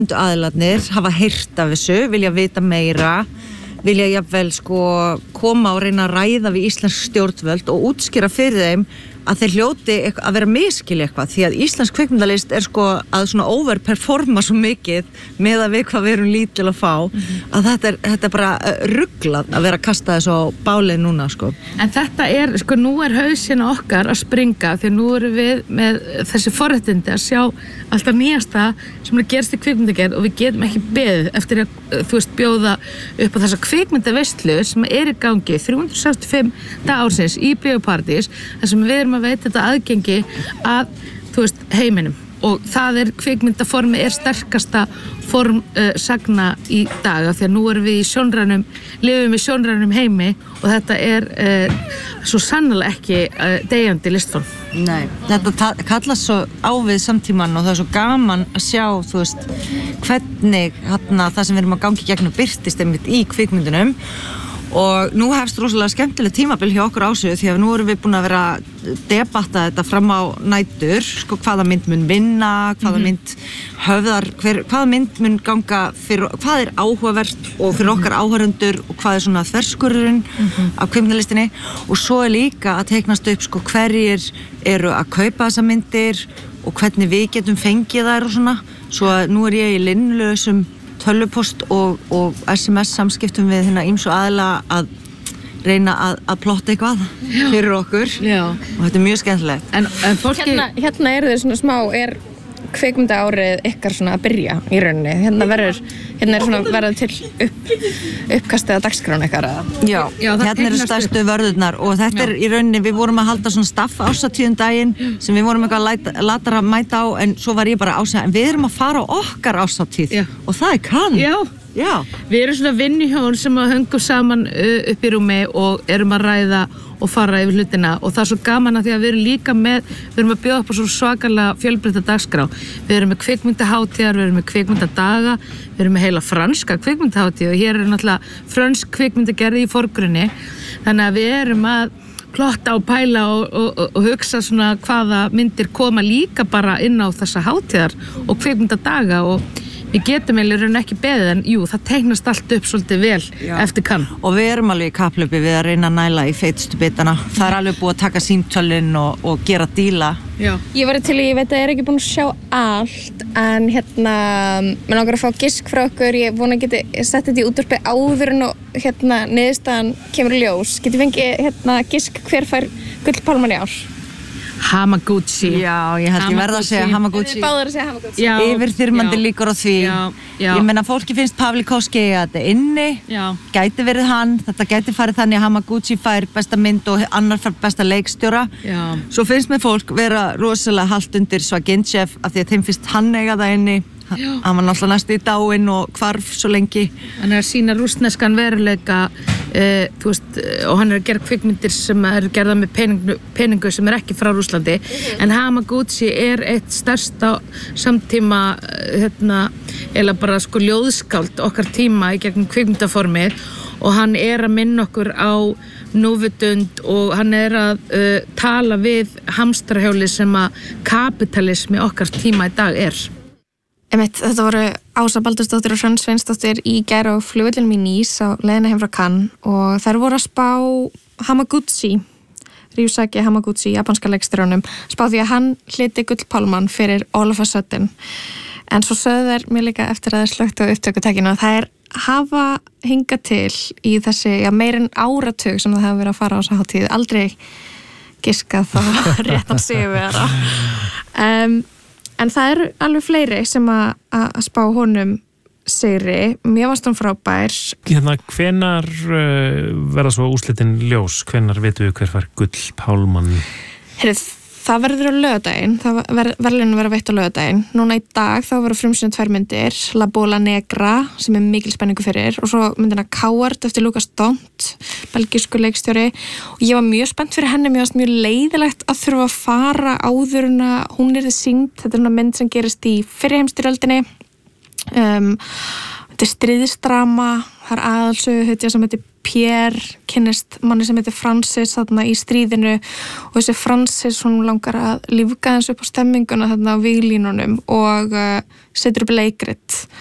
aðilarnir hafa heyrt af þessu, vilja vita meira, vilja jafnvel koma og reyna að ræða við íslensk stjórnvöld og útskýra fyrir þeim að þeir hljóti að vera miskilja eitthvað, því að íslensk kvikmyndalist er að svona overperforma svo mikið með að við hvað við erum lítil að fá, að þetta er bara ruglað að vera að kasta þessu á bálið núna, En þetta er, nú er hausinn okkar að springa, því að nú erum við með þessi forréttindi að sjá alltaf nýjasta sem er að gerast í kvikmyndagerð og við getum ekki beðið eftir að, bjóða upp á þessa kvikmyndaveislu sem er í gangi 365 daga ársins í Bíóparadís, þar sem við erum að veita þetta aðgengi að, heiminum og það er kvikmyndaformi er sterkasta form sagna í dag af því að nú erum við lifum í sjónrænum heimi og þetta er svo sannlega ekki deyjandi listform. Nei, þetta kallast svo á við samtíman og það er svo gaman að sjá, hvernig það sem við erum að gangi gegnum birtist einmitt í kvikmyndunum. Og nú hefst rosalega skemmtileg tímabil hjá okkur Ásu því að nú erum við búin að vera debatta þetta fram á nætur, hvaða mynd mun vinna, hvaða mynd hvaða mynd mun ganga fyrir, hvað er áhugavert og fyrir okkar áhorfendur og hvað er svona þverskurðurinn af kvikmyndalistinni og svo er líka að teiknast upp hverjir eru að kaupa þessa myndir og hvernig við getum fengið þær og svona, svo að nú er ég í linnlausum tölvupost og SMS samskiptum við hérna ýmsu aðila að reyna að plotta eitthvað fyrir okkur. Já. Og þetta er mjög skemmtilegt. En fólki... Hérna eru þau svona smá, er kvikmyndaárið ykkar svona að byrja í rauninni? Hérna er svona verið til uppkastið að dagskrána ykkar? Já, hérna eru stærstu vörðurnar og þetta er í rauninni, við vorum að halda svona staff ásatíðundaginn sem við vorum eitthvað latar að mæta á en svo var ég bara ásæða, en við erum að fara á okkar ásatíð og það er kann. Já. Við erum svona vinnuhjón sem að höngum saman upp í rúmi og erum að ræða og fara yfir hlutina og það er svo gaman að því að við erum líka við erum að bjóða upp á svo svakalega fjölbreytta dagskrá. Við erum með kvikmyndahátíðar, við erum með kvikmyndadaga, við erum með heila franska kvikmyndahátíð og hér er náttúrulega frönsk kvikmyndagerð í forgrunni. Þannig að við erum að plotta og pæla og hugsa svona hvaða myndir koma líka bara inn á þessa hátíðar og kvikmyndadaga og við getum eiginlega ekki beðið en það teiknast allt upp svolítið vel eftir kann. Og við erum alveg í kapphlaupi við að reyna að næla í feitustu bitana. Það er alveg búið að taka símtölin og gera díla. Já. Ég var til ég veit að ég er ekki búin að sjá allt en mér langar að fá gisk frá okkur, ég vona að geti sett þetta í útvarpi áður en og niðurstaðan kemur í ljós. Geti fengið gisk hver fær gullpálmann í ár? Hamaguchi. Já, ég held ég verða að segja Hamaguchi. Við báðar að segja Hamaguchi. Yfirþyrmandi líkur á því. Ég meina fólki finnst Pavlikovski að þetta inni. Gæti verið hann. Þetta gæti farið þannig að Hamaguchi fær besta mynd og annar fær besta leikstjóra. Svo finnst mér fólk vera rosalega haldt undir Svagintsev af því að þeim finnst hann eiga það inni. Hann var náttúrulega næstu í dáinn og hvarf svo lengi. Hann er að sýna rússneskan veruleika og hann er að gera kvikmyndir sem er gerða með peningu sem er ekki frá Rússlandi en Hamaguchi er eitt stærsta samtíma eða bara ljóðskáld okkar tíma í gegnum kvikmyndaformið og hann er að minna okkur á núvitund og hann er að tala við hamstrahjóli sem að kapitalismi okkar tíma í dag er. Þetta voru Ása Baldursdóttir og Hrönn Sveinsdóttir í gær á flugvellinum í Nice á leiðinni heim frá Cannes og þær voru að spá Hamaguchi, Ryusaki Hamaguchi, japanska leikstjóranum, spá því að hann hlyti gullpálmann fyrir All of a Sudden. En svo sögðu þær mér líka eftir að það slöktu á upptökutækinu að þær hafa hingað til í þessi meir en áratug sem það hafa verið að fara á þessa hátíð, aldrei giskað það réttan sigurvegara. En það eru alveg fleiri sem að spá honum sigri. Mér varst hún frábær. Hvenar verða svo úrslitin ljós? Hvenar vitum við hver fær gullpálmann? Það verður á laugardaginn. Verðlaun verður veitt á laugardaginn. Núna í dag þá verður frumsýna 2 myndir. La Bola Negra sem er mikil spenningu fyrir og svo myndina Coward eftir Lucas Dont, belgísku leikstjóri. Og ég var mjög spennt fyrir henni. Mér varst mjög leiðilegt að þurfa að fara áður en að hún yrði sýnd. Þetta er mynd sem gerist í fyrri heimsstyrjöldinni. Þetta er stríðisdrama. Það er aðalsöguhetja sem heitir Pierre kynnist manni sem heitir Francis þarna í stríðinu og þessi Francis hún langar að lífga hans upp á stemminguna þarna á víglínunum og setur upp leikrit